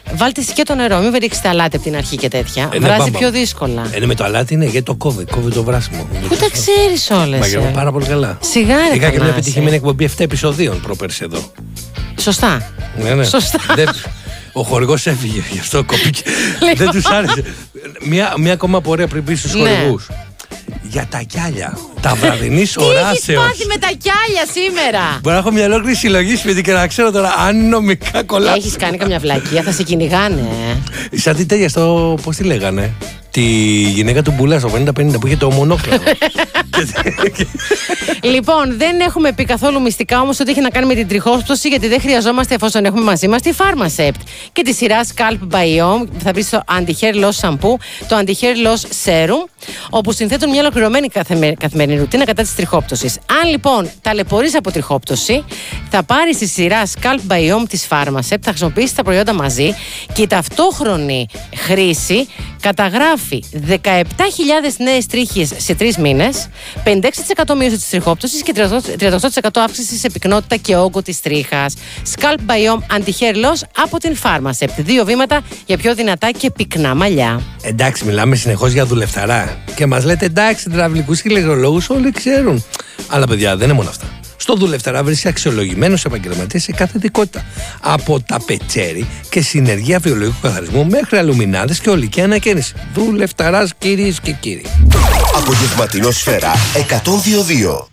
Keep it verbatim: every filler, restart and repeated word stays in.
Βάλτε και το νερό, μην ρίξετε αλάτι από την αρχή και τέτοια. Ε, Βράζει ναι, πιο δύσκολα. Ε, ναι, με το αλάτι είναι γιατί το κόβει, κόβει το βράσιμο. Πού τα ξέρεις όλες. Μα γίνομαι πάρα πολύ καλά. Σιγάρε. Είχα και μια επιτυχημένη εκπομπή επτά επεισοδίων πρόπερση εδώ. Σωστά. Ναι, ναι. Σωστά. Δεν, ο χορηγός έφυγε, γι' αυτό κόπηκε. Δεν τους άρεσε. Μια, μια ακόμα πορεία πριν πει στους Ναι. χορηγούς. Για τα κιάλια. Τα βραδινής Τι έχεις οράσεως. πάθει με τα κιάλια σήμερα. Μπορώ να έχω μια ολόκληρη συλλογή σπίτι και να ξέρω τώρα αν νομικά κολλά. Έχεις κάνει καμιά βλακεία, θα σε κυνηγάνε. ε. Σαν τι τέλεια στο. Πώς τη λέγανε. Τη γυναίκα του Μπουλά στο πενήντα πενήντα που είχε το μονόκλαδο. Λοιπόν, δεν έχουμε πει καθόλου μυστικά όμως ότι έχει να κάνει με την τριχόπτωση, γιατί δεν χρειαζόμαστε εφόσον έχουμε μαζί μας τη Pharmacept και τη σειρά Scalp Biome. Θα μπει στο Anti-Hair Loss Shampoo, το Anti-Hair Loss Serum, όπου συνθέτουν μια ολοκληρωμένη καθημε- καθημερινή ρουτίνα κατά της τριχόπτωσης. Αν λοιπόν ταλαιπωρείς από τριχόπτωση, θα πάρεις τη σειρά Scalp Biome της Pharmacept, θα χρησιμοποιήσεις τα προϊόντα μαζί και η ταυτόχρονη χρήση καταγράφει δεκαεπτά χιλιάδες νέες τρίχες σε τρεις μήνες, πενήντα έξι τοις εκατό μείωση της τριχόπτωσης και τριάντα οκτώ τοις εκατό αύξηση σε πυκνότητα και όγκο της τρίχας. Scalp Biome Anti-Hair Loss από την Pharmacept. Δύο βήματα για πιο δυνατά και πυκνά μαλλιά. Εντάξει, μιλάμε συνεχώς για δουλευταρά. Και μας λέτε εντάξει, τραυλικούς και ηλεκτρολόγους όλοι ξέρουν. Αλλά παιδιά, δεν είναι μόνο αυτά. Στο δουλευταρά βρίσκει αξιολογημένους επαγγελματίες σε κάθε ειδικότητα. Από τα πετσέρι και συνεργεία βιολογικού καθαρισμού μέχρι αλουμινάδες και ολική ανακαίνιση. Δουλευταράς, κυρίες και κύριοι. Απογευματινό Σφαίρα εκατόν δύο δύο.